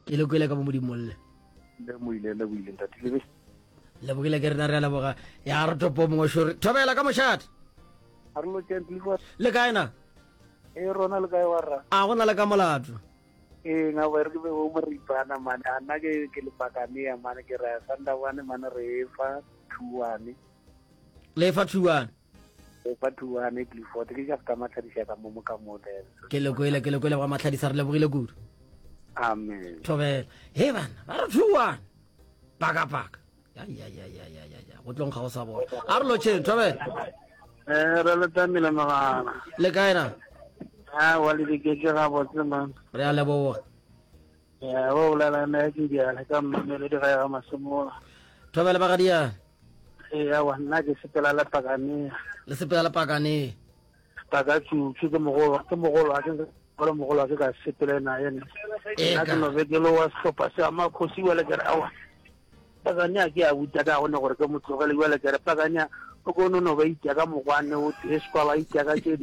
ke le kwele ka mo modimolle le buile ntatile le bogile ke rena re la boga ya re topo mo shore thobela ka moshata a re lo kentli go le kaena rona le kae warra a gona le ka molato nga ba re be o mo ripana man ana ke le pakane ya man ke ra sanda wane man re fa thuane le fa thuane fa thuane ke fote ke ja ka matlhadisa ka mo ka model ke le kwele ba matlhadisa re le bogile kudu amen thobela he bana ba re thuane paka ya go tlong ga go sa bona a re lo tsheng thobela re le tamile magana le kaena wa le dikeke ga botse man re a leboga ya o la na ke dia le ka mmele di ga ya masomo thobela ba ga dia ya wa nna ke sepela la pakane le sepela la pakane paka ke mogolo a ke go mogolo a ke ka sepela na yena ke no be ke lo wa stopa sa ma khosi wala ke rawa pakanya ke a buta ka gone gore ke motlogele wala ke re pakanya o go no ba itya ka mogwane o tshwa ba itya ka ke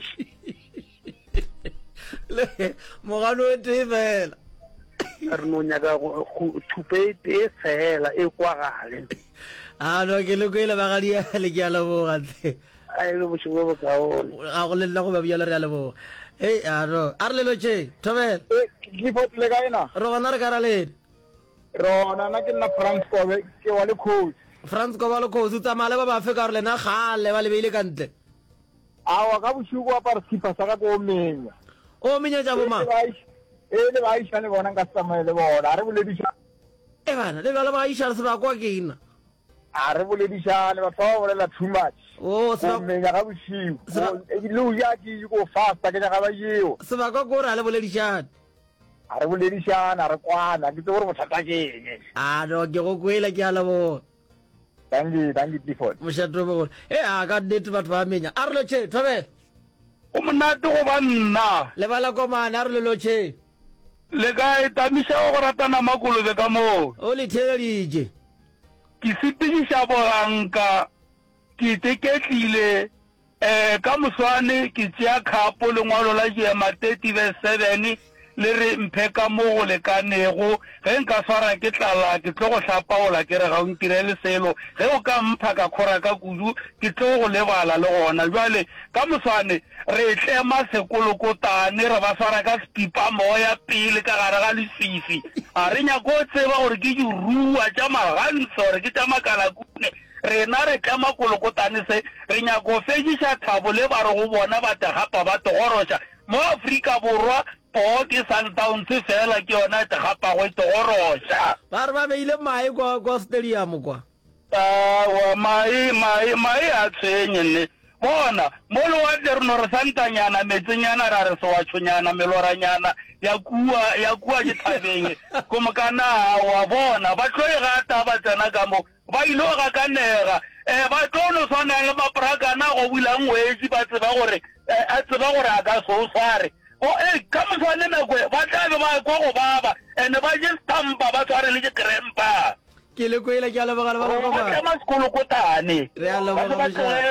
le mogano e tefela re no nyaka go thupe te fela e kwa gale no ke le kwele ba ga dia le ke a leboga ai lo bo shego ka o a go le nna go ba bjalo re a leboga a re le lo tsheng thobela ke fotle ka ena re gona re ka ra le rona na ke nna France ke wa le coach France ko ba le khosi tsamaya le ba ba fe ka re lena gale ba le beile ka ntle awa ka boshugo wa para sipa sa ka go menya o menyetša boma le ba isha le bona ka tsamaye le bona a re boledisha bana le bjalo ba iša se ba kwa ke ina a re boledishane batho ba bolela too much menya ka boshigo lo ya ke go fasta ke ga ba yeo se ba kwa ko re a le boledišane a re boledishane a re kwana ke tse gore bothata ke eng no ke go kwela ke a leboga thank you Clifford mošato bogolo a ka nnete batho ba menya a re lo tšhe thobela o monate go ba nna le bala komane a re le lo tšhe le ka etamiša go ratana makolobe ka moo o le theleditše ke sepediša boganka ke teketlile ka moswane ke tšea kgapo lengwalo la jema 30:7 le re mphe ka mo go lekanego ge nka swara ke tlala ke tlo go hlapaola ke re ga o ntirele selo ge o ka mpha ka khora ka kudu ke tlo go lebala le gona jwale ka moswane re tlema sekolokotane re ba swara ka sepipa moya pele ka gare ga lefifi a re nyako tseba gore ke dirua tša magantsho gore ke tša makalakune rena re tlema kolokotane se re nyako fejiša thabo le ba re go bona ba tegapa ba togoroša mo Afrika Borwa ke Sundowns fela ke yona tegapa go togoroša ba re ba beile mae kwa stadium kwa wa mai a tsenye ne bona mo lo wa re no re santanyana metsenyana ra re se wa tshonyana meloranyana ya kuwa ke thabeng ko mokana wa bona ba tloe ga ta ba tsena ka mo ba ilo ga kanega ba tlono swana le maprakana go bulang wetsi ba tseba gore a ka so sware ka moswane nako ba tlabe ba kwa go baba ene ba je stampa ba tshware le ke krempa ke le kwela ke a lebogala ba go ba ma sekolo kotane re a leboga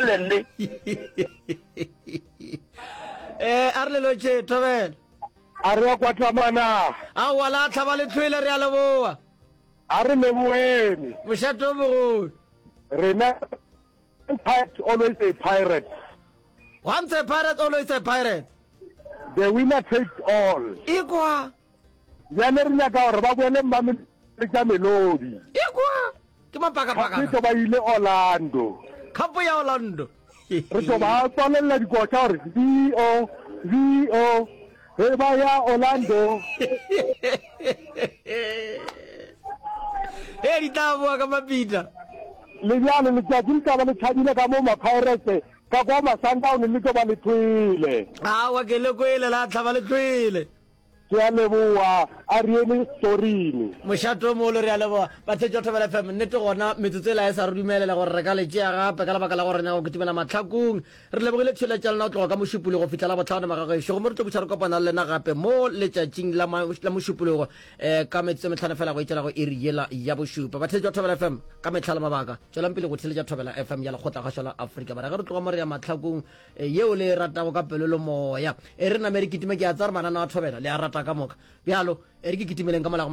a re le lo tšhe thobela a re wa kwatla mana a wala tlhaba le tlhoile re a leboga a re leboene mošato bogolo rena always a pirate once a pirate always a pirate the winner takes all ikwa ya ne re nyaka gore ba boele mmame le tša melodi ikwa ke mapakapaka re ba ile Orlando khapo ya Orlando re ba tswalela dikotla gore VO re ba ya Orlando di tla ka mapita le bjalo le tša ka ba le tšhabile ka mo mapirate ka kwa Sundowns le tlo ba le twile wa ke le kwele la tlhaba le twile ke a leboa a riele storini mošato molo re a leboa bathetša thobela FM nnete gona metsotso e la e sa re dumelela gore re ka letšea gape ka lebaka la gore ne go kitimela matlhakong re lebogile tšheletša lena o tloga ka mošupologo fitlhela botlhano magagešo go mo re tlo botšha re kopana le lena gape mo letšatšing la mošupologo ka metsotso metlhano fela go itšela go iri yela ya bošupa bathetša thobela FM ka metlhala mabaka tšwelang pele go theletša thobela FM ya lekgotla la Afrika bara ge re tloga mo re ya matlhakong yeo le ratago ka pelelo moya re namere kitime ke a tsa re manana wa thobela le a rata ka moka bjalo re ke kitimeleng ka mola